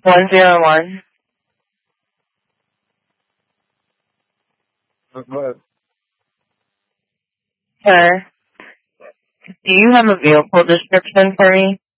101. Go ahead. Sir, do you have a vehicle description for me?